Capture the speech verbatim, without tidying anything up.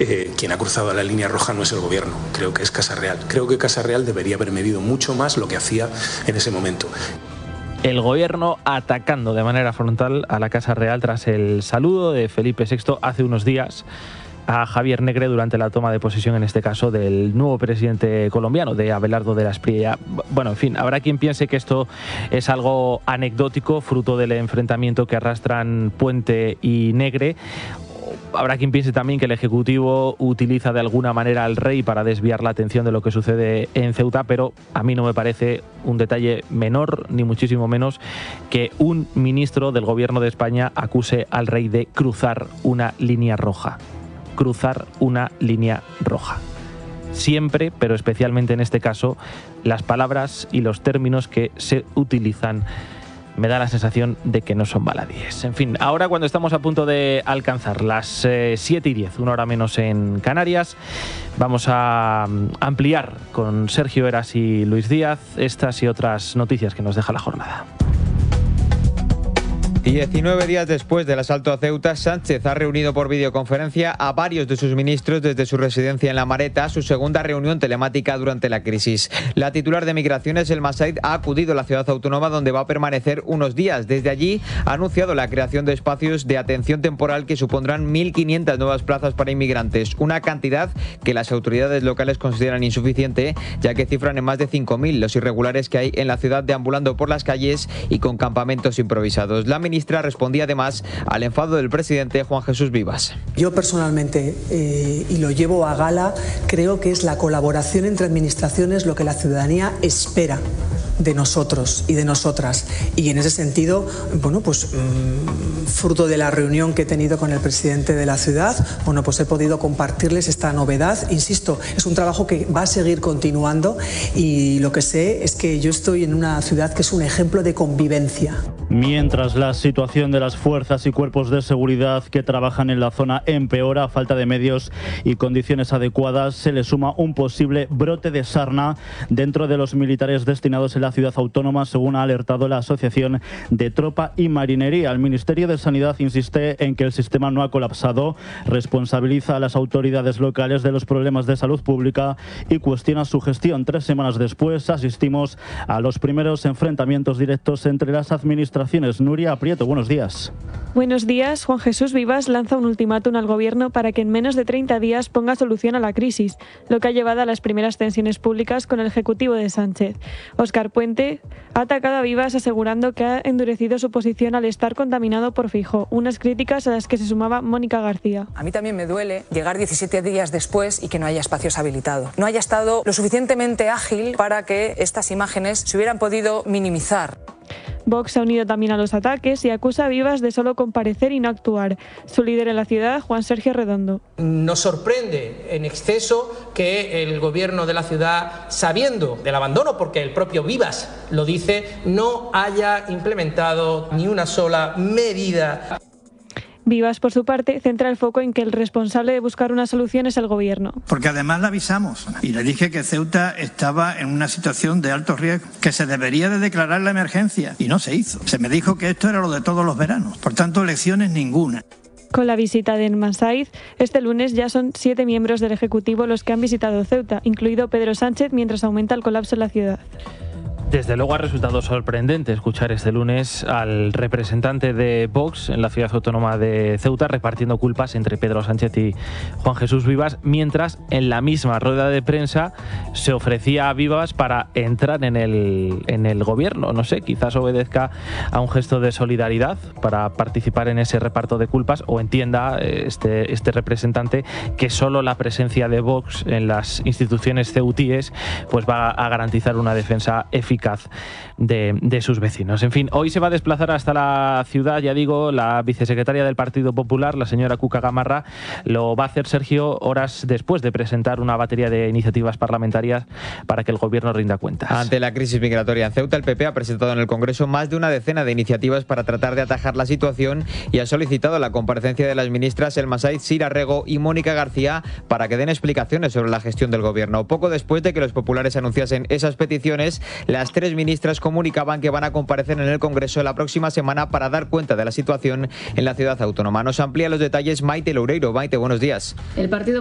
eh, quien ha cruzado la línea roja no es el gobierno, creo que es Casa Real. Creo que Casa Real debería haber medido mucho más lo que hacía en ese momento. El gobierno atacando de manera frontal a la Casa Real tras el saludo de Felipe sexto hace unos días a Javier Negre durante la toma de posesión, en este caso, del nuevo presidente colombiano, de Abelardo de la Espriella. Bueno, en fin, habrá quien piense que esto es algo anecdótico, fruto del enfrentamiento que arrastran Puente y Negre. Habrá quien piense también que el Ejecutivo utiliza de alguna manera al rey para desviar la atención de lo que sucede en Ceuta, pero a mí no me parece un detalle menor, ni muchísimo menos, que un ministro del Gobierno de España acuse al rey de cruzar una línea roja. Cruzar una línea roja. Siempre, pero especialmente en este caso, las palabras y los términos que se utilizan me da la sensación de que no son baladíes. En fin, ahora cuando estamos a punto de alcanzar las eh, siete y diez, una hora menos en Canarias, vamos a ampliar con Sergio Heras y Luis Díaz estas y otras noticias que nos deja la jornada. diecinueve días después del asalto a Ceuta, Sánchez ha reunido por videoconferencia a varios de sus ministros desde su residencia en La Mareta, su segunda reunión telemática durante la crisis. La titular de Migraciones, Elma Said, ha acudido a la ciudad autónoma, donde va a permanecer unos días. Desde allí ha anunciado la creación de espacios de atención temporal que supondrán mil quinientas nuevas plazas para inmigrantes, una cantidad que las autoridades locales consideran insuficiente, ya que cifran en más de cinco mil los irregulares que hay en la ciudad deambulando por las calles y con campamentos improvisados. La La ministra respondía además al enfado del presidente Juan Jesús Vivas. Yo personalmente, eh, y lo llevo a gala, creo que es la colaboración entre administraciones lo que la ciudadanía espera de nosotros y de nosotras. Y en ese sentido, bueno, pues mmm, fruto de la reunión que he tenido con el presidente de la ciudad, bueno, pues he podido compartirles esta novedad. Insisto, es un trabajo que va a seguir continuando y lo que sé es que yo estoy en una ciudad que es un ejemplo de convivencia. Mientras la situación de las fuerzas y cuerpos de seguridad que trabajan en la zona empeora, falta de medios y condiciones adecuadas, se le suma un posible brote de sarna dentro de los militares destinados en la ciudad autónoma, según ha alertado la Asociación de Tropa y Marinería. El Ministerio de Sanidad insiste en que el sistema no ha colapsado, responsabiliza a las autoridades locales de los problemas de salud pública y cuestiona su gestión. Tres semanas después asistimos a los primeros enfrentamientos directos entre las administraciones. Nuria Prieto, buenos días. Buenos días. Juan Jesús Vivas lanza un ultimátum al Gobierno para que en menos de treinta días ponga solución a la crisis, lo que ha llevado a las primeras tensiones públicas con el Ejecutivo de Sánchez. Óscar Puente ha atacado a Vivas asegurando que ha endurecido su posición al estar contaminado por Feijóo, unas críticas a las que se sumaba Mónica García. A mí también me duele llegar diecisiete días después y que no haya espacios habilitados. No haya estado lo suficientemente ágil para que estas imágenes se hubieran podido minimizar. Vox se ha unido también a los ataques y acusa a Vivas de solo comparecer y no actuar. Su líder en la ciudad, Juan Sergio Redondo. Nos sorprende en exceso que el gobierno de la ciudad, sabiendo del abandono, porque el propio Vivas lo dice, no haya implementado ni una sola medida. Vivas, por su parte, centra el foco en que el responsable de buscar una solución es el Gobierno. Porque además le avisamos y le dije que Ceuta estaba en una situación de alto riesgo, que se debería de declarar la emergencia y no se hizo. Se me dijo que esto era lo de todos los veranos, por tanto elecciones ninguna. Con la visita de Elma Said, este lunes ya son siete miembros del Ejecutivo los que han visitado Ceuta, incluido Pedro Sánchez, mientras aumenta el colapso en la ciudad. Desde luego ha resultado sorprendente escuchar este lunes al representante de Vox en la ciudad autónoma de Ceuta repartiendo culpas entre Pedro Sánchez y Juan Jesús Vivas, mientras en la misma rueda de prensa se ofrecía a Vivas para entrar en el, en el gobierno. No sé, quizás obedezca a un gesto de solidaridad para participar en ese reparto de culpas, o entienda este, este representante que solo la presencia de Vox en las instituciones ceutíes pues va a garantizar una defensa eficaz De, de sus vecinos. En fin, hoy se va a desplazar hasta la ciudad, ya digo, la vicesecretaria del Partido Popular, la señora Cuca Gamarra. Lo va a hacer, Sergio, horas después de presentar una batería de iniciativas parlamentarias para que el Gobierno rinda cuentas. Ante la crisis migratoria en Ceuta, el P P ha presentado en el Congreso más de una decena de iniciativas para tratar de atajar la situación y ha solicitado la comparecencia de las ministras Elma Said, Sira Rego y Mónica García para que den explicaciones sobre la gestión del Gobierno. Poco después de que los populares anunciasen esas peticiones, las tres ministras comunicaban que van a comparecer en el Congreso la próxima semana para dar cuenta de la situación en la ciudad autónoma. Nos amplía los detalles Maite Loureiro. Maite, buenos días. El partido